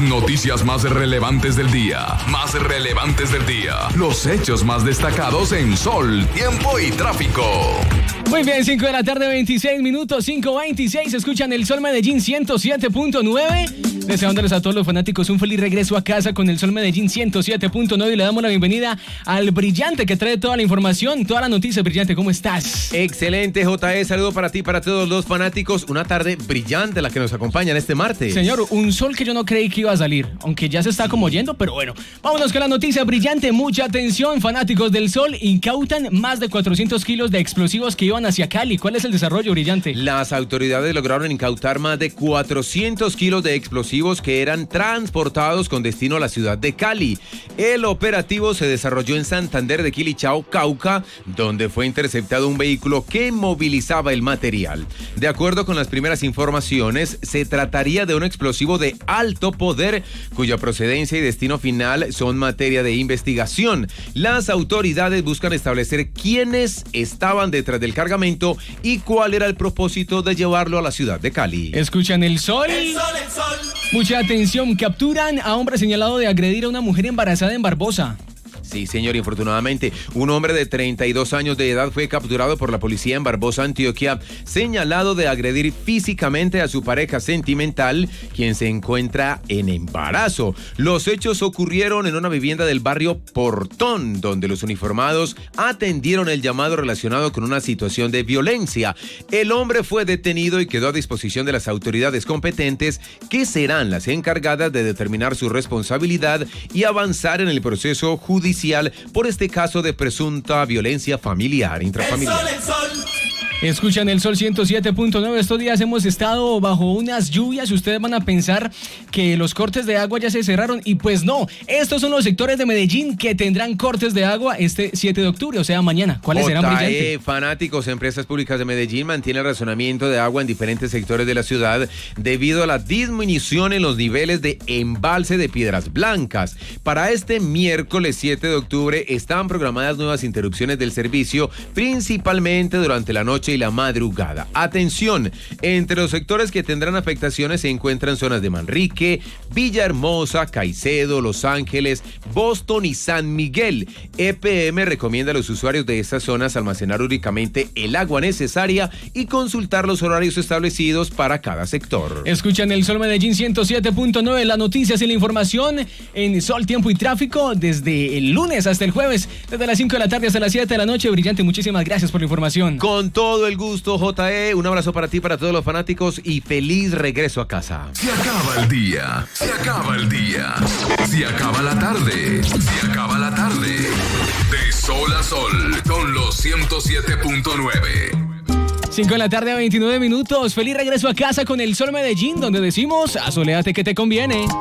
noticias más relevantes del día. Los hechos más destacados en Sol, Tiempo y Tráfico. Muy bien, 5 de la tarde, 26 minutos, 5:26. Escuchan el Sol Medellín 107.9. Deseándoles a todos los fanáticos un feliz regreso a casa con el Sol Medellín 107.9. Y le damos la bienvenida al Brillante, que trae toda la información, toda la noticia. Brillante, ¿cómo estás? Excelente, J.E. Saludo para ti, para todos los fanáticos. Una tarde brillante la que nos acompaña en este martes. Señor, un sol que yo no creí que iba a salir, aunque ya se está como yendo, pero bueno. Vámonos con la noticia brillante. Mucha atención, fanáticos del Sol. Incautan más de 400 kilos de explosivos que iban hacia Cali. ¿Cuál es el desarrollo, Brillante? Las autoridades lograron incautar más de 400 kilos de explosivos que eran transportados con destino a la ciudad de Cali. El operativo se desarrolló en Santander de Quilichao, Cauca, donde fue interceptado un vehículo que movilizaba el material. De acuerdo con las primeras informaciones, se trataría de un explosivo de alto poder, cuya procedencia y destino final son materia de investigación. Las autoridades buscan establecer quiénes estaban detrás del cargamento y cuál era el propósito de llevarlo a la ciudad de Cali. Escuchan el Sol. El Sol, el Sol. Mucha atención, capturan a hombre señalado de agredir a una mujer embarazada en Barbosa. Sí, señor, infortunadamente, un hombre de 32 años de edad fue capturado por la policía en Barbosa, Antioquia, señalado de agredir físicamente a su pareja sentimental, quien se encuentra en embarazo. Los hechos ocurrieron en una vivienda del barrio Portón, donde los uniformados atendieron el llamado relacionado con una situación de violencia. El hombre fue detenido y quedó a disposición de las autoridades competentes, que serán las encargadas de determinar su responsabilidad y avanzar en el proceso judicial por este caso de presunta violencia familiar, intrafamiliar. El Sol. Escuchan el Sol 107.9. Estos días hemos estado bajo unas lluvias y ustedes van a pensar que los cortes de agua ya se cerraron, y pues no. Estos son los sectores de Medellín que tendrán cortes de agua este 7 de octubre, o sea, mañana. ¿Cuáles serán, Brillante? Fanáticos, Empresas Públicas de Medellín mantiene el racionamiento de agua en diferentes sectores de la ciudad debido a la disminución en los niveles de embalse de Piedras Blancas. Para este miércoles 7 de octubre están programadas nuevas interrupciones del servicio, principalmente durante la noche y la madrugada. Atención, entre los sectores que tendrán afectaciones se encuentran zonas de Manrique, Villahermosa, Caicedo, Los Ángeles, Boston y San Miguel. EPM recomienda a los usuarios de estas zonas almacenar únicamente el agua necesaria y consultar los horarios establecidos para cada sector. Escuchan el Sol Medellín 107.9, las noticias y la información en Sol, Tiempo y Tráfico desde el lunes hasta el jueves, desde las 5 de la tarde hasta las 7 de la noche. Brillante, muchísimas gracias por la información. Con todo el gusto, J.E. Un abrazo para ti, para todos los fanáticos, y feliz regreso a casa. Se acaba el día, se acaba el día, se acaba la tarde, se acaba la tarde. De sol a sol, con los 107.9. 5 de la tarde, 29 minutos. Feliz regreso a casa con el Sol Medellín, donde decimos: asoléate que te conviene.